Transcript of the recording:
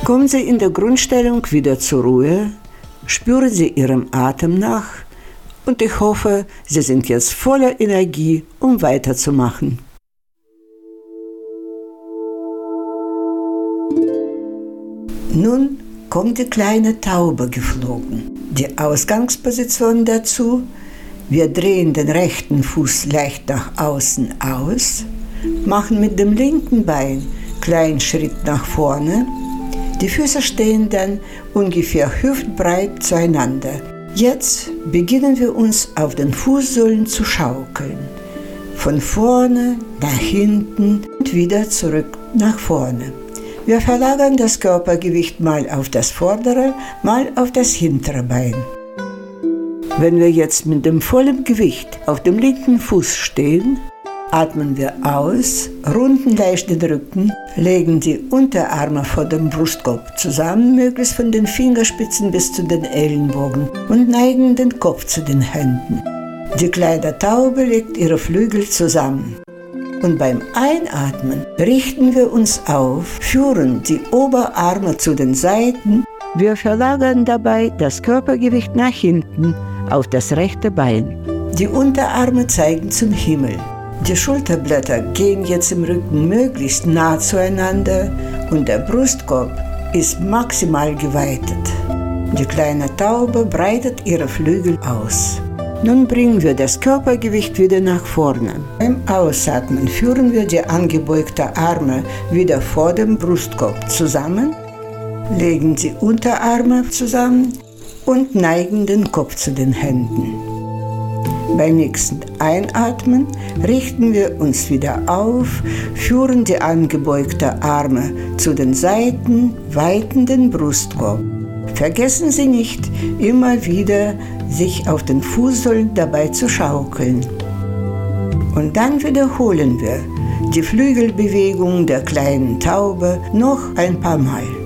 Kommen Sie in der Grundstellung wieder zur Ruhe, spüren Sie Ihrem Atem nach und ich hoffe, Sie sind jetzt voller Energie, um weiterzumachen. Nun kommt die kleine Taube geflogen. Die Ausgangsposition dazu: wir drehen den rechten Fuß leicht nach außen aus, machen mit dem linken Bein kleinen Schritt nach vorne. Die Füße stehen dann ungefähr hüftbreit zueinander. Jetzt beginnen wir uns auf den Fußsohlen zu schaukeln. Von vorne nach hinten und wieder zurück nach vorne. Wir verlagern das Körpergewicht mal auf das vordere, mal auf das hintere Bein. Wenn wir jetzt mit dem vollen Gewicht auf dem linken Fuß stehen, atmen wir aus, runden leicht den Rücken, legen die Unterarme vor dem Brustkorb zusammen, möglichst von den Fingerspitzen bis zu den Ellenbogen, und neigen den Kopf zu den Händen. Die kleine Taube legt ihre Flügel zusammen. Und beim Einatmen richten wir uns auf, führen die Oberarme zu den Seiten. Wir verlagern dabei das Körpergewicht nach hinten auf das rechte Bein. Die Unterarme zeigen zum Himmel. Die Schulterblätter gehen jetzt im Rücken möglichst nah zueinander und der Brustkorb ist maximal geweitet. Die kleine Taube breitet ihre Flügel aus. Nun bringen wir das Körpergewicht wieder nach vorne. Beim Ausatmen führen wir die angebeugten Arme wieder vor dem Brustkorb zusammen, legen die Unterarme zusammen und neigen den Kopf zu den Händen. Beim nächsten Einatmen richten wir uns wieder auf, führen die angebeugten Arme zu den Seiten, weiten den Brustkorb. Vergessen Sie nicht, immer wieder sich auf den Fußsohlen dabei zu schaukeln. Und dann wiederholen wir die Flügelbewegung der kleinen Taube noch ein paar Mal.